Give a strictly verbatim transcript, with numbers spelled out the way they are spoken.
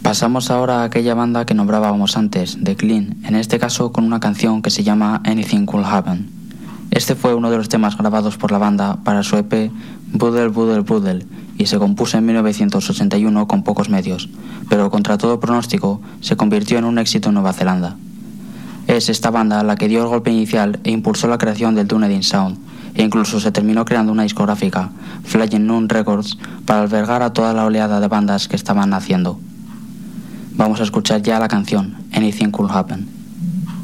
Pasamos ahora a aquella banda que nombrábamos antes, The Clean, en este caso con una canción que se llama Anything Could Happen. Este fue uno de los temas grabados por la banda para su E P Boodle Boodle Boodle y se compuso en mil novecientos ochenta y uno con pocos medios, pero contra todo pronóstico se convirtió en un éxito en Nueva Zelanda. Es esta banda la que dio el golpe inicial e impulsó la creación del Dunedin Sound, e incluso se terminó creando una discográfica, Flying Nun Records, para albergar a toda la oleada de bandas que estaban naciendo. Vamos a escuchar ya la canción Anything Could Happen.